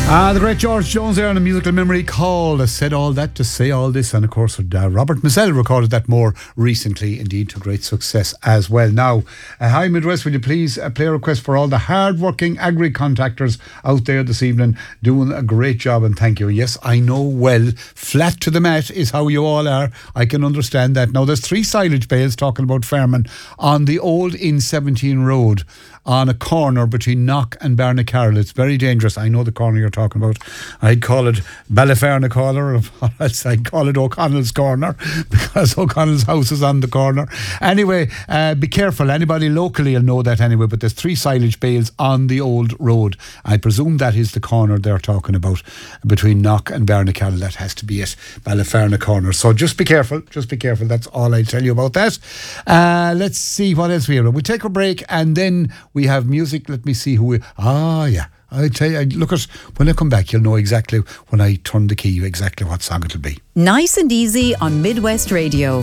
The great George Jones there on a musical memory called Said All That to Say All This, and of course Robert Mizell recorded that more recently, indeed to great success as well. Now, hi Midwest, will you please play a request for all the hard-working agri-contractors out there this evening doing a great job, and thank you. Yes, I know well, flat to the mat is how you all are. I can understand that. Now, there's 3 silage bales, talking about farming, on the old In17 road on a corner between Knock and Barnacarroll. It's very dangerous. I know the corner you're talking about. I'd call it Ballyferna corner, or else I'd call it O'Connell's corner, because O'Connell's house is on the corner. Anyway, be careful. Anybody locally will know that anyway, but there's 3 silage bales on the old road. I presume that is the corner they're talking about between Knock and Barnacarroll. That has to be it, Ballyferna corner. So just be careful. Just be careful. That's all I'll tell you about that. Let's see what else we have. We'll take a break and then we have music. Let me see who we... yeah. I'll tell you, look at, when I come back, you'll know exactly, when I turn the key, exactly what song it'll be. Nice and easy on Midwest Radio.